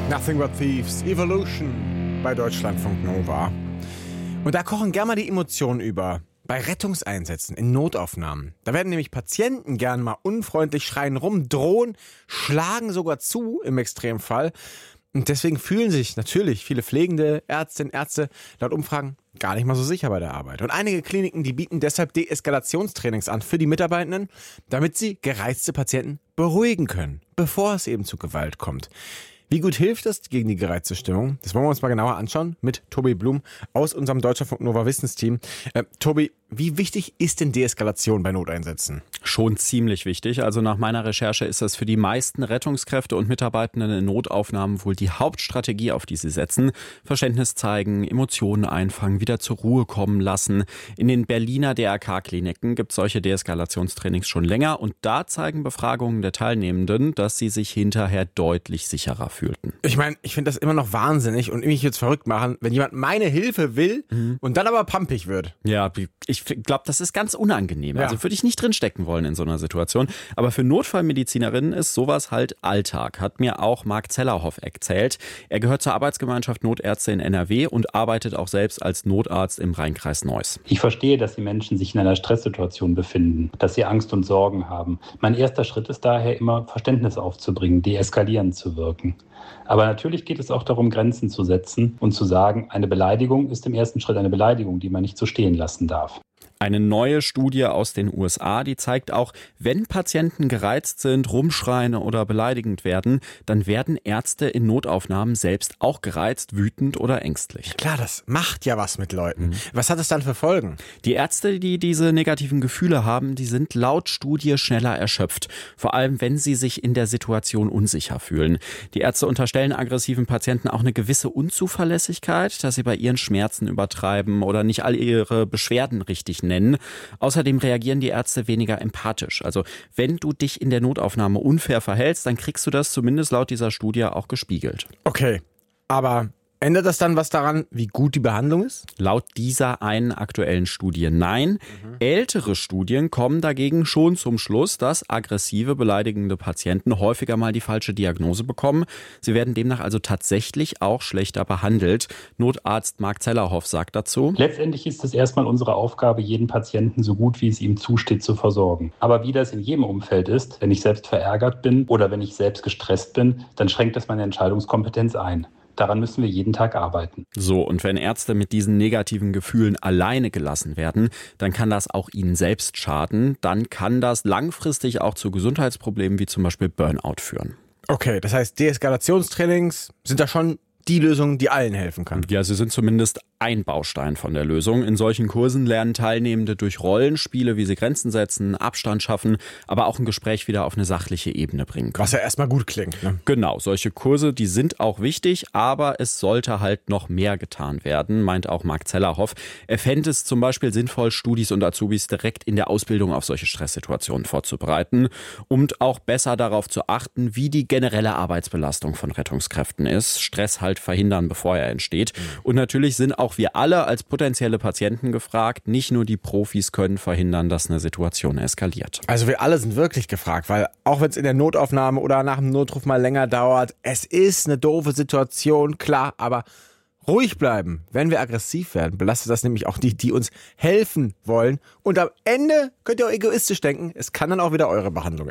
Nothing But Thieves, Evolution bei Deutschlandfunk Nova. Und da kochen gerne mal die Emotionen über. Bei Rettungseinsätzen, in Notaufnahmen. Da werden nämlich Patienten gern mal unfreundlich schreien rum, drohen, schlagen sogar zu im Extremfall. Und deswegen fühlen sich natürlich viele Pflegende, Ärztinnen, Ärzte laut Umfragen gar nicht mal so sicher bei der Arbeit. Und einige Kliniken, die bieten deshalb Deeskalationstrainings an für die Mitarbeitenden, damit sie gereizte Patienten beruhigen können, bevor es eben zu Gewalt kommt. Wie gut hilft das gegen die gereizte Stimmung? Das wollen wir uns mal genauer anschauen mit Tobi Blum aus unserem Deutschlandfunk Nova Wissensteam. Tobi, wie wichtig ist denn Deeskalation bei Noteinsätzen? Schon ziemlich wichtig. Also nach meiner Recherche ist das für die meisten Rettungskräfte und Mitarbeitenden in Notaufnahmen wohl die Hauptstrategie, auf die sie setzen. Verständnis zeigen, Emotionen einfangen, wieder zur Ruhe kommen lassen. In den Berliner DRK-Kliniken gibt es solche Deeskalationstrainings schon länger. Und da zeigen Befragungen der Teilnehmenden, dass sie sich hinterher deutlich sicherer fühlten. Ich meine, ich finde das immer noch wahnsinnig und mich jetzt verrückt machen, wenn jemand meine Hilfe will und dann aber pampig wird. Ja, ich glaube, das ist ganz unangenehm. Ja. Also würde ich nicht drinstecken wollen in so einer Situation. Aber für Notfallmedizinerinnen ist sowas halt Alltag, hat mir auch Marc Zellerhoff erzählt. Er gehört zur Arbeitsgemeinschaft Notärzte in NRW und arbeitet auch selbst als Notarzt im Rheinkreis Neuss. Ich verstehe, dass die Menschen sich in einer Stresssituation befinden, dass sie Angst und Sorgen haben. Mein erster Schritt ist daher immer, Verständnis aufzubringen, deeskalierend zu wirken. Aber natürlich geht es auch darum, Grenzen zu setzen und zu sagen, eine Beleidigung ist im ersten Schritt eine Beleidigung, die man nicht so stehen lassen darf. Eine neue Studie aus den USA, die zeigt auch, wenn Patienten gereizt sind, rumschreien oder beleidigend werden, dann werden Ärzte in Notaufnahmen selbst auch gereizt, wütend oder ängstlich. Klar, das macht ja was mit Leuten. Was hat es dann für Folgen? Die Ärzte, die diese negativen Gefühle haben, die sind laut Studie schneller erschöpft. Vor allem, wenn sie sich in der Situation unsicher fühlen. Die Ärzte unterstellen aggressiven Patienten auch eine gewisse Unzuverlässigkeit, dass sie bei ihren Schmerzen übertreiben oder nicht all ihre Beschwerden richtig nennen. Außerdem reagieren die Ärzte weniger empathisch. Also wenn du dich in der Notaufnahme unfair verhältst, dann kriegst du das zumindest laut dieser Studie auch gespiegelt. Okay, aber ändert das dann was daran, wie gut die Behandlung ist? Laut dieser einen aktuellen Studie nein. Ältere Studien kommen dagegen schon zum Schluss, dass aggressive, beleidigende Patienten häufiger mal die falsche Diagnose bekommen. Sie werden demnach also tatsächlich auch schlechter behandelt. Notarzt Marc Zellerhoff sagt dazu: Letztendlich ist es erstmal unsere Aufgabe, jeden Patienten so gut wie es ihm zusteht zu versorgen. Aber wie das in jedem Umfeld ist, wenn ich selbst verärgert bin oder wenn ich selbst gestresst bin, dann schränkt das meine Entscheidungskompetenz ein. Daran müssen wir jeden Tag arbeiten. So, und wenn Ärzte mit diesen negativen Gefühlen alleine gelassen werden, dann kann das auch ihnen selbst schaden. Dann kann das langfristig auch zu Gesundheitsproblemen wie zum Beispiel Burnout führen. Okay, das heißt, Deeskalationstrainings sind da schon die Lösung, die allen helfen kann. Ja, sie sind zumindest ein Baustein von der Lösung. In solchen Kursen lernen Teilnehmende durch Rollenspiele, wie sie Grenzen setzen, Abstand schaffen, aber auch ein Gespräch wieder auf eine sachliche Ebene bringen können. Was ja erstmal gut klingt, ne? Genau, solche Kurse, die sind auch wichtig, aber es sollte halt noch mehr getan werden, meint auch Marc Zellerhoff. Er fände es zum Beispiel sinnvoll, Studis und Azubis direkt in der Ausbildung auf solche Stresssituationen vorzubereiten und auch besser darauf zu achten, wie die generelle Arbeitsbelastung von Rettungskräften ist. Stress halt verhindern, bevor er entsteht. Und natürlich sind auch wir alle als potenzielle Patienten gefragt. Nicht nur die Profis können verhindern, dass eine Situation eskaliert. Also wir alle sind wirklich gefragt, weil auch wenn es in der Notaufnahme oder nach dem Notruf mal länger dauert, es ist eine doofe Situation, klar, aber ruhig bleiben. Wenn wir aggressiv werden, belastet das nämlich auch die uns helfen wollen. Und am Ende könnt ihr auch egoistisch denken, es kann dann auch wieder eure Behandlung